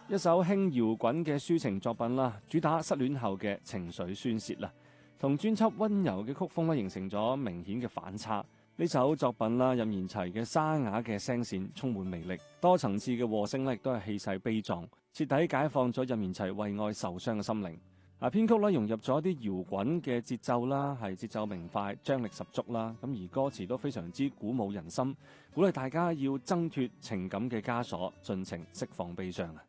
一首輕搖滾嘅抒情作品啦，主打失戀後嘅情緒宣泄啦，同專輯溫柔嘅曲風咧形成咗明顯嘅反差。呢首作品啦，任賢齊嘅沙啞嘅聲線充滿魅力，多層次嘅和聲咧亦都係氣勢悲壯，徹底解放咗任賢齊為愛受傷嘅心靈。編曲咧融入咗一啲搖滾嘅節奏啦，係節奏明快，張力十足啦。咁而歌詞都非常之鼓舞人心，鼓勵大家要掙脫情感嘅枷鎖，盡情釋放悲傷啊！